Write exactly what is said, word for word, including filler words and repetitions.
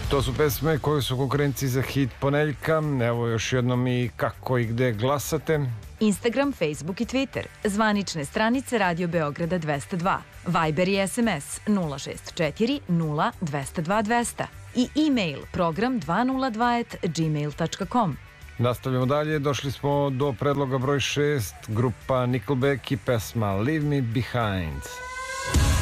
To su pesme koje su konkurenciji za hit ponedeljka. Evo još jednom i kako i gde glasate. Instagram, Facebook i Twitter. Zvanične stranice Radio Beograda dvesta dva. Viber i S M S nula šest četiri nula dvesta dva dvesta. I e-mail program dvesta dva at gmail tačka com. Nastavljamo dalje. Došli smo do predloga broj šest. Grupa Nickelback i pesma Leave Me Behind.